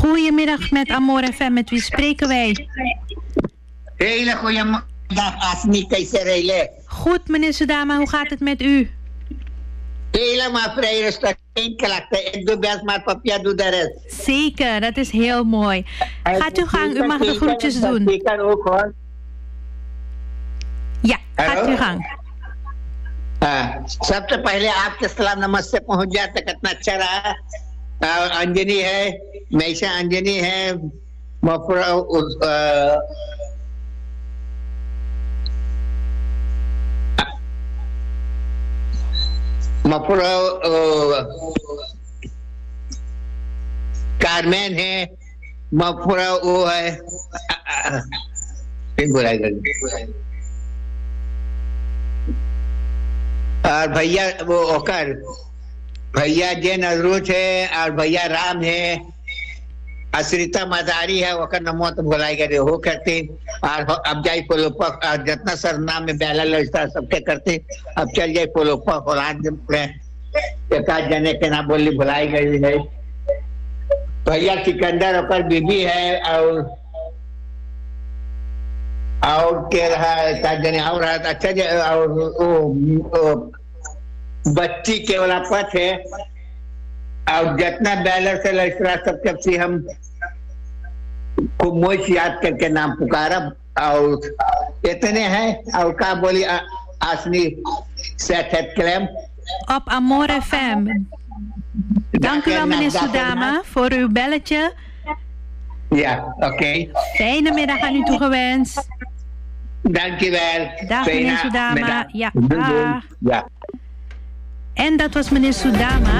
Goedemiddag met Amor FM. Met wie spreken wij? Hele goede dag, Asmi Keiserele. Goed, meneer Sudama. Hoe gaat het met u? Helemaal vrij rustig. Geen klachten. Ik doe best, maar papia doet de rest. Zeker, dat is heel mooi. Gaat uw gang. U mag de groetjes doen. Zeker ook, hoor. Ja, gaat uw gang. सबसे पहले आपके सलाम नमस्ते पहुंच जाए तो कितना अच्छा रहा। अंजनी है, मैशा अंजनी है, मफुरा मफुरा कारमैन है, मफुरा वो है, बुराई कर और भैया वो ओकर भैया जे नजरूच है और भैया राम है, अश्रिता मदारी है, ओकर नमो तो भुलाई गए हो करते और अब जाई पोलोपा और जितना सर नाम में बेला लड़ता सबके करते अब चल जाए पोलोपा होलांड एक आध जने के नाम बोली भुलाई गई है। भैया सिकंदर ओकर बीबी है और के रहा जने और रहा अच्छा और बच्ची केवला पथ है और जितना बैलर से लड़का सबके अपनी हम खूब मोच याद करके नाम पुकारब और इतने हैं और का बोली आसनी सेट है claim op Amor FM. Dank u wel, meneer Sudama, voor uw belletje. Ja, oké. Fijne middag aan u toegewenst. Dank je wel. Dag, meneer Sudama. Ja, dag. Ja. En dat was meneer Sudama.